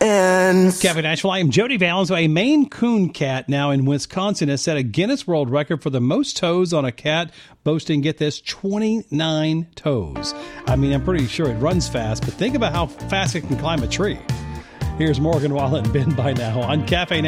ends. Cafe Nashville, I am Jody Valens. A Maine Coon cat now in Wisconsin has set a Guinness World Record for the most toes on a cat, boasting, get this, 29 toes. I mean, I'm pretty sure it runs fast, but think about how fast it can climb a tree. Here's Morgan Wallen and Ben by now on Cafe Nashville.